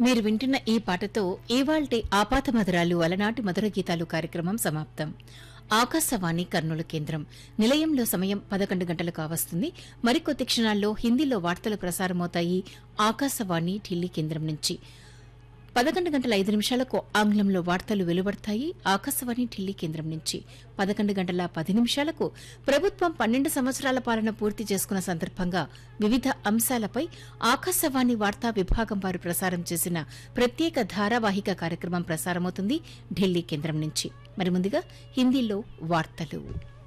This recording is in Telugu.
మీరు వింటున్న ఈ పాటతో ఇవాల్టి ఆపాత మధురాలు అలనాటి మధుర గీతాలు కార్యక్రమం సమాప్తం. ఆకాశవాణి కర్నూలు కేంద్రం నిలయంలో సమయం 11 గంటలు కావస్తుంది. మరికొద్ది క్షణాల్లో హిందీలో వార్తలు ప్రసారమవుతాయి. ఆకాశవాణి ఢిల్లీ కేంద్రం నుంచి 11:05 ఆంగ్లంలో వార్తలు వెలువడతాయి. ఆకాశవాణి ఢిల్లీ కేంద్రం నుంచి 11:10 ప్రభుత్వం 12 సంవత్సరాల పాలన పూర్తి చేసుకున్న సందర్భంగా వివిధ అంశాలపై ఆకాశవాణి వార్తా విభాగం వారు ప్రసారం చేసిన ప్రత్యేక ధారావాహిక కార్యక్రమం ప్రసారమవుతుంది ఢిల్లీ కేంద్రం నుంచి. మరి ముందుగా హిందీలో వార్తలు.